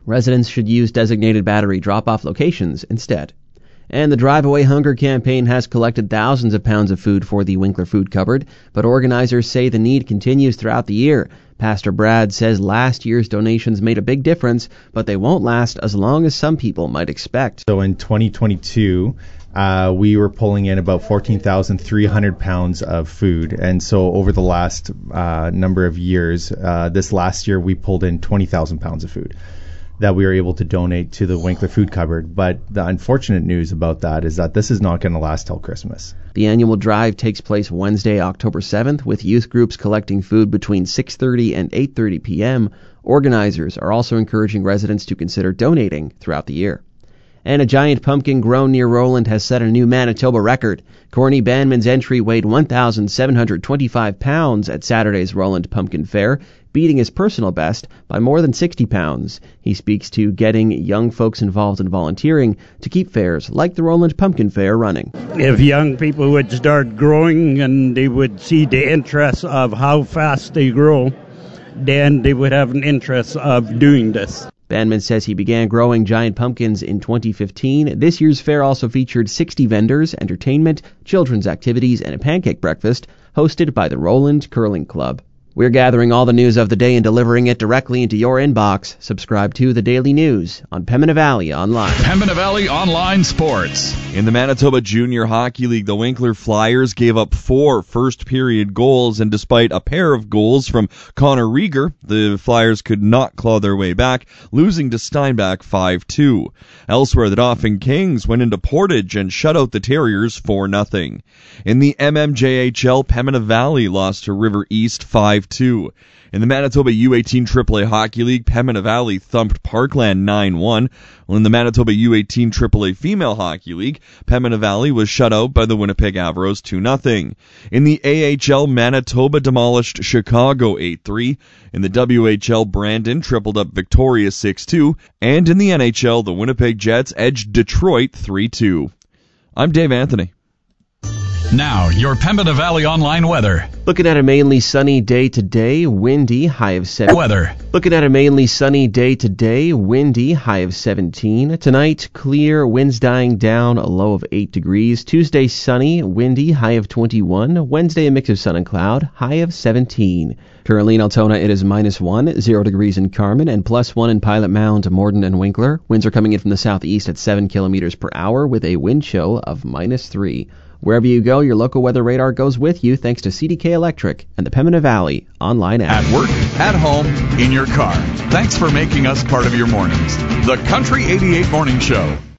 Residents should use designated battery drop-off locations instead. And the Drive Away Hunger campaign has collected thousands of pounds of food for the Winkler Food Cupboard, but organizers say the need continues throughout the year. Pastor Brad says last year's donations made a big difference, but they won't last as long as some people might expect. So in 2022, we were pulling in about 14,300 pounds of food. And so over the last number of years, this last year we pulled in 20,000 pounds of food that we were able to donate to the Winkler Food Cupboard. But the unfortunate news about that is that this is not going to last till Christmas. The annual drive takes place Wednesday, October 7th, with youth groups collecting food between 6:30 and 8:30 p.m. Organizers are also encouraging residents to consider donating throughout the year. And a giant pumpkin grown near Roland has set a new Manitoba record. Corny Banman's entry weighed 1,725 pounds at Saturday's Roland Pumpkin Fair, beating his personal best by more than 60 pounds. He speaks to getting young folks involved in volunteering to keep fairs like the Roland Pumpkin Fair running. If young people would start growing and they would see the interest of how fast they grow, then they would have an interest of doing this. Banman says he began growing giant pumpkins in 2015. This year's fair also featured 60 vendors, entertainment, children's activities, and a pancake breakfast hosted by the Roland Curling Club. We're gathering all the news of the day and delivering it directly into your inbox. Subscribe to The Daily News on Pembina Valley Online. Pembina Valley Online Sports. In the Manitoba Junior Hockey League, the Winkler Flyers gave up 4 first-period goals, and despite a pair of goals from Connor Rieger, the Flyers could not claw their way back, losing to Steinbach 5-2. Elsewhere, the Dauphin Kings went into Portage and shut out the Terriers 4-0. In the MMJHL, Pembina Valley lost to River East 5-2. In the Manitoba U18 AAA Hockey League, Pembina Valley thumped Parkland 9-1. While in the Manitoba U18 AAA Female Hockey League, Pembina Valley was shut out by the Winnipeg Averos 2-0. In the AHL, Manitoba demolished Chicago 8-3. In the WHL, Brandon tripled up Victoria 6-2. And in the NHL, the Winnipeg Jets edged Detroit 3-2. I'm Dave Anthony. Now, your Pembina Valley Online weather. Looking at a mainly sunny day today, windy, high of 7. Weather. Looking at a mainly sunny day today, windy, high of 17. Tonight, clear, winds dying down, a low of 8 degrees. Tuesday, sunny, windy, high of 21. Wednesday, a mix of sun and cloud, high of 17. Currently in Altona, it is -1, 0 degrees in Carmen, and +1 in Pilot Mound, Morden, and Winkler. Winds are coming in from the southeast at 7 kilometers per hour with a wind chill of -3. Wherever you go, your local weather radar goes with you thanks to CDK Electric and the Pembina Valley Online app. At work, at home, in your car. Thanks for making us part of your mornings. The Country 88 Morning Show.